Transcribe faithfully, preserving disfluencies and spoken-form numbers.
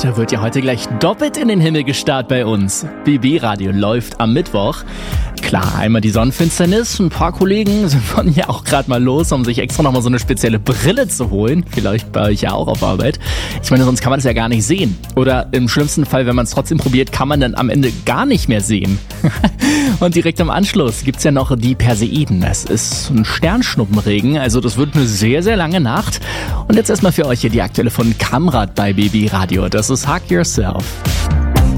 Da wird ja heute gleich doppelt in den Himmel gestarrt bei uns. B B-Radio läuft am Mittwoch. Klar, einmal die Sonnenfinsternis. Ein paar Kollegen sind von hier auch gerade mal los, um sich extra nochmal so eine spezielle Brille zu holen. Vielleicht bei euch ja auch auf Arbeit. Ich meine, sonst kann man das ja gar nicht sehen. Oder im schlimmsten Fall, wenn man es trotzdem probiert, kann man dann am Ende gar nicht mehr sehen. Und direkt im Anschluss gibt's ja noch die Perseiden. Es ist ein Sternschnuppenregen, also das wird eine sehr, sehr lange Nacht. Und jetzt erstmal für euch hier die aktuelle von Kamrat bei B B-Radio. Das ist Hug Yourself.